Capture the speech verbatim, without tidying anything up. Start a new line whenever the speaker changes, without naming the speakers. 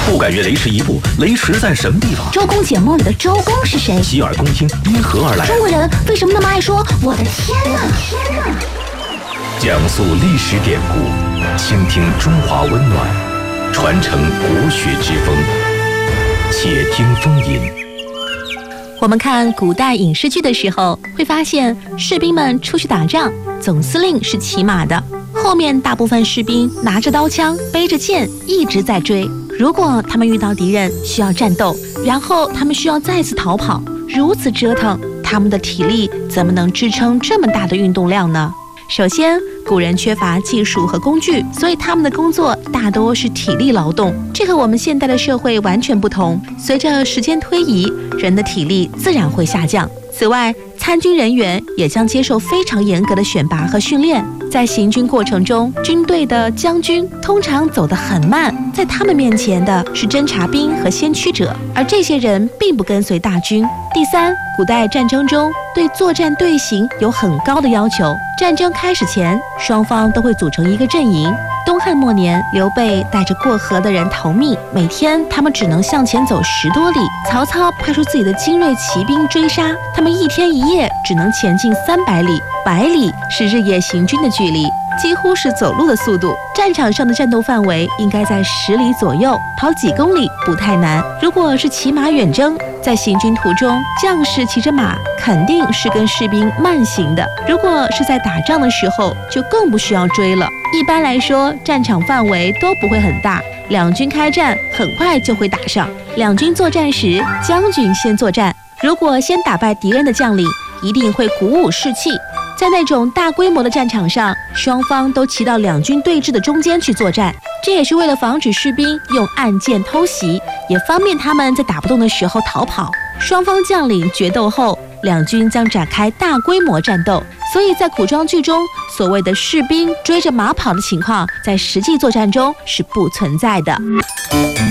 不敢越雷池一步，雷池在什么地方？
周公解梦里的周公是谁？
洗耳恭听，因何而来？
中国人为什么那么爱说我的天哪？天哪！
讲述历史典故，倾听中华温暖，传承国学之风。且听风吟。
我们看古代影视剧的时候，会发现士兵们出去打仗，总司令是骑马的，后面大部分士兵拿着刀枪，背着剑，一直在追。如果他们遇到敌人需要战斗，然后他们需要再次逃跑，如此折腾，他们的体力怎么能支撑这么大的运动量呢？首先，古人缺乏技术和工具，所以他们的工作大多是体力劳动，这和我们现代的社会完全不同。随着时间推移，人的体力自然会下降。此外，参军人员也将接受非常严格的选拔和训练，在行军过程中，军队的将军通常走得很慢，在他们面前的是侦察兵和先驱者，而这些人并不跟随大军。第三，古代战争中对作战队形有很高的要求，战争开始前，双方都会组成一个阵营。东汉末年，刘备带着过河的人逃命，每天他们只能向前走十多里。曹操派出自己的精锐骑兵追杀，他们一天一夜只能前进三百里，百里是日夜行军的距离，几乎是走路的速度。战场上的战斗范围应该在十里左右，跑几公里不太难。如果是骑马远征，在行军途中，将士骑着马肯定是跟士兵慢行的。如果是在打仗的时候，就更不需要追了。一般来说，战场范围都不会很大，两军开战很快就会打上。两军作战时，将军先作战，如果先打败敌人的将领，一定会鼓舞士气。在那种大规模的战场上，双方都骑到两军对峙的中间去作战，这也是为了防止士兵用暗箭偷袭，也方便他们在打不动的时候逃跑。双方将领决斗后，两军将展开大规模战斗，所以在古装剧中，所谓的士兵追着马跑的情况，在实际作战中是不存在的。